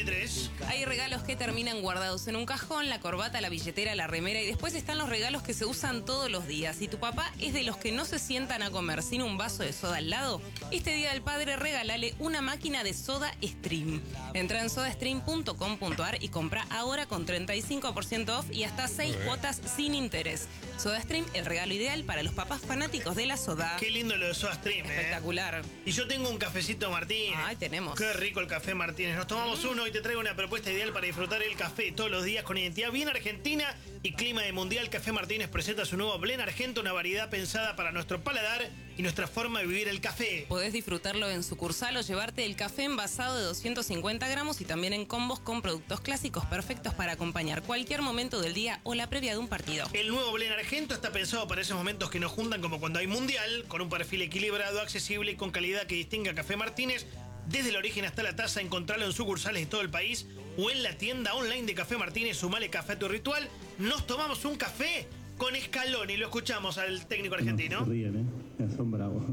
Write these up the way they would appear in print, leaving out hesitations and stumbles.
Hay regalos que terminan guardados en un cajón, la corbata, la billetera, la remera, y después están los regalos que se usan todos los días. Si tu papá es de los que no se sientan a comer sin un vaso de soda al lado, este Día del Padre regálale una máquina de Soda Stream. Entra en sodastream.com.ar y compra ahora con 35% off y hasta 6 cuotas sin interés. Soda Stream, el regalo ideal para los papás fanáticos de la soda. Qué lindo lo de Soda Stream, Espectacular. Y yo tengo un cafecito Martínez. Ay, tenemos. Qué rico el café Martínez. Nos tomamos uno y te traigo una propuesta ideal para disfrutar el café todos los días con identidad bien argentina y clima de mundial. Café Martínez presenta su nuevo Blend Argento, una variedad pensada para nuestro paladar y nuestra forma de vivir el café. Podés disfrutarlo en sucursal o llevarte el café envasado de 250 gramos y también en combos con productos clásicos perfectos para acompañar cualquier momento del día o la previa de un partido. El nuevo Blend Argento está pensado para esos momentos que nos juntan como cuando hay mundial, con un perfil equilibrado, accesible y con calidad que distingue a Café Martínez. Desde el origen hasta la taza, encontralo en sucursales de todo el país o en la tienda online de Café Martínez. Sumale café a tu ritual. Nos tomamos un café con Scaloni. Lo escuchamos al técnico argentino. No, se ríen, son bravos.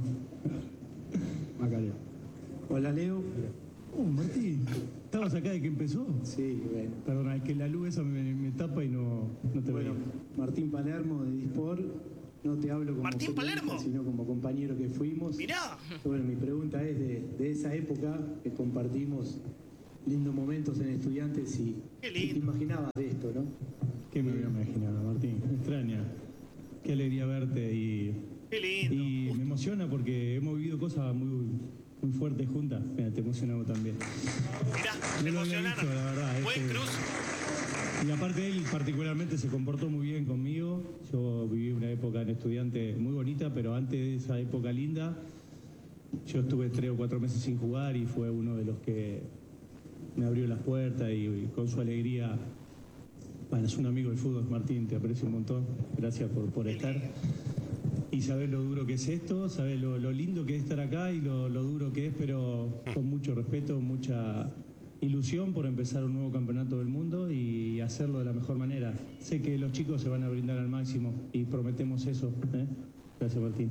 Macaleo. Hola, Leo. Martín, ¿estabas acá de que empezó? Sí, bueno. Perdona, es que la luz esa me tapa y no te veo. Martín Palermo de Dispor. No te hablo como Martín Palermo, sino como compañero que fuimos. Mirá. Bueno, mi pregunta es de esa época que compartimos lindos momentos en Estudiantes y qué lindo. ¿Te imaginabas de esto, no? ¿Qué me había imaginado, Martín? Me extraña. Qué alegría verte y... Qué lindo. Y me emociona porque hemos vivido cosas muy fuertes juntas. Mira, te emocionamos también. Mirá, No te lo había emocionaron. visto, la verdad. Buen cruz. Y aparte él particularmente se comportó muy bien conmigo. Yo viví una época en Estudiante muy bonita, pero antes de esa época linda, yo estuve 3 o 4 meses sin jugar y fue uno de los que me abrió las puertas y con su alegría. Bueno, es un amigo del fútbol, Martín, te aprecio un montón. Gracias por estar. Y sabés lo duro que es esto, sabés lo lindo que es estar acá y lo duro que es, pero con mucho respeto, mucha ilusión por empezar un nuevo campeonato del mundo y hacerlo de la mejor manera. Sé que los chicos se van a brindar al máximo y prometemos eso. Gracias, Martín.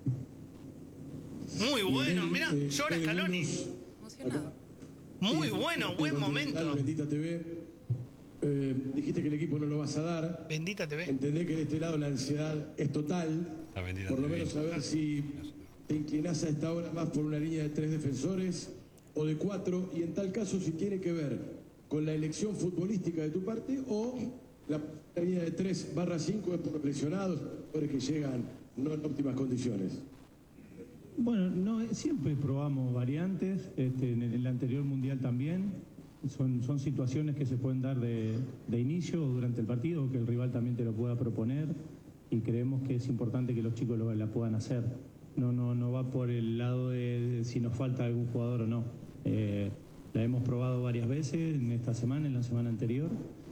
Muy bueno, mirá, llora Scaloni. Emocionado. Muy bueno, buen momento. Bendita TV. Dijiste que el equipo no lo vas a dar. Bendita TV. Entendé que de este lado la ansiedad es total. Por lo menos saber si te inclinás a esta hora más por una línea de 3 defensores o de 4, y en tal caso si tiene que ver con la elección futbolística de tu parte o la línea de 3/5 es por los lesionados, jugadores que llegan no en óptimas condiciones. Bueno, no, siempre probamos variantes, en el anterior mundial también. Son situaciones que se pueden dar de inicio o durante el partido, que el rival también te lo pueda proponer, y creemos que es importante que los chicos la puedan hacer. No va por el lado de si nos falta algún jugador o no. La hemos probado varias veces en esta semana, en la semana anterior,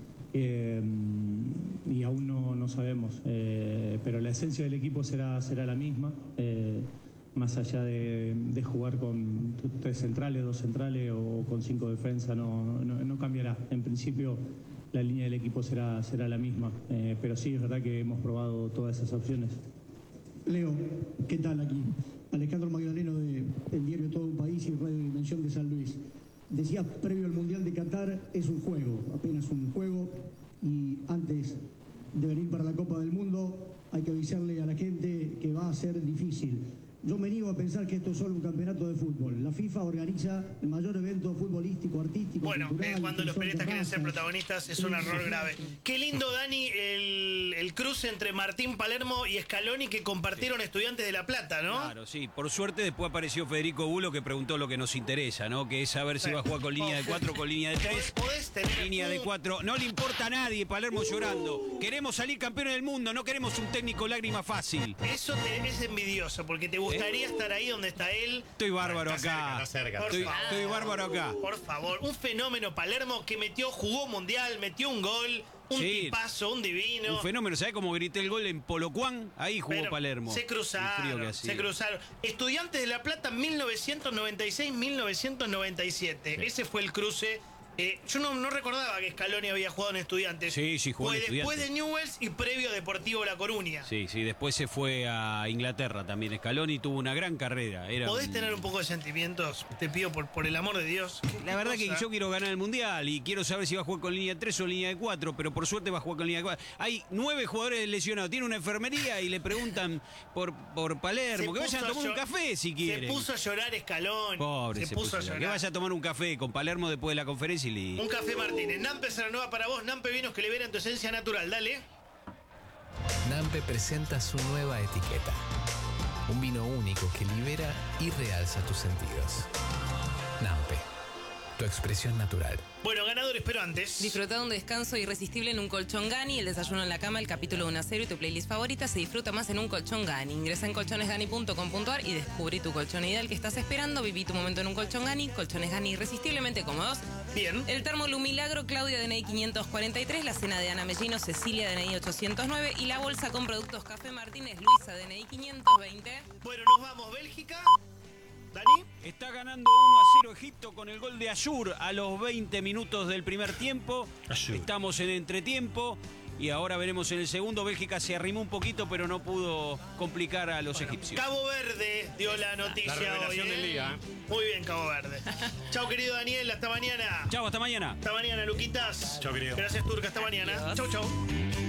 y aún no sabemos. Pero la esencia del equipo será la misma. Más allá de jugar con 3 centrales, 2 centrales o con 5 defensas, no cambiará. En principio la línea del equipo será la misma, pero sí es verdad que hemos probado todas esas opciones. Leo, ¿qué tal aquí? Alejandro Magdaleno del diario Todo un País y Radio Dimensión de San Luis. Decías previo al Mundial de Qatar, es un juego, apenas un juego, y antes de venir para la Copa del Mundo hay que avisarle a la gente que va a ser difícil. Yo me niego a pensar que esto es solo un campeonato de fútbol. La FIFA organiza el mayor evento futbolístico, artístico, bueno, cultural, cuando los periodistas quieren ser razas. protagonistas es un error grave. Qué lindo, Dani, el cruce entre Martín Palermo y Scaloni que compartieron Estudiantes de La Plata, ¿no? Claro, sí. Por suerte después apareció Federico Bulo que preguntó lo que nos interesa, ¿no? Que es saber si va a jugar con línea de 4 o con línea de 3. Podés tener Línea de 4. No le importa a nadie, Palermo llorando. Queremos salir campeones del mundo, no queremos un técnico lágrima fácil. Eso es envidioso, porque te gustaría estar ahí donde está él. Estoy bárbaro acá. Estoy bárbaro acá. Por favor, un fenómeno Palermo que jugó mundial, metió un gol, un tipazo, un divino. Un fenómeno, ¿sabés cómo grité el gol en Polocuán? Ahí jugó Palermo. Se cruzaron. Estudiantes de La Plata 1996-1997. Ese fue el cruce Yo no recordaba que Scaloni había jugado en Estudiantes. Sí, jugó en Estudiantes. Fue después de Estudiantes. Newell's y previo a Deportivo La Coruña. Sí, después se fue a Inglaterra también. Scaloni tuvo una gran carrera. ¿Podés tener un poco de sentimientos? Te pido por el amor de Dios. La verdad que yo quiero ganar el Mundial y quiero saber si va a jugar con línea de 3 o línea de 4, pero por suerte va a jugar con línea de 4. Hay 9 jugadores lesionados. Tiene una enfermería y le preguntan por Palermo. Que vayan a tomar un café si quieren. Se puso a llorar Scaloni. Pobre, se puso a llorar. Que vaya a tomar un café con Palermo después de la conferencia y un café Martínez. Nampe se renueva para vos. Nampe, vinos que liberan tu esencia natural. Dale. Nampe presenta su nueva etiqueta. Un vino único que libera y realza tus sentidos. Nampe, tu expresión natural. Bueno, ganadores, pero antes. Disfruta de un descanso irresistible en un colchón Gani, el desayuno en la cama, el capítulo de 1 a 0 y tu playlist favorita se disfruta más en un colchón Gani. Ingresa en colchonesgani.com.ar y descubrí tu colchón ideal que estás esperando. Viví tu momento en un colchón Gani. Colchones Gani irresistiblemente cómodos. Bien. El termo Lumilagro, Claudia DNI 543, la cena de Ana Mellino, Cecilia DNI 809 y la bolsa con productos Café Martínez, Luisa DNI 520. Bueno, nos vamos, Bélgica. Dani. Está ganando 1-0 Egipto con el gol de Ayur a los 20 minutos del primer tiempo. Estamos en entretiempo y ahora veremos en el segundo. Bélgica se arrimó un poquito, pero no pudo complicar a los egipcios. Cabo Verde dio la noticia la revelación hoy, del día. Muy bien, Cabo Verde. Chao, querido Daniel. Hasta mañana. Chau, hasta mañana. Hasta mañana, Luquitas. Chau, querido. Gracias, Turca. Hasta mañana. Adiós. Chau.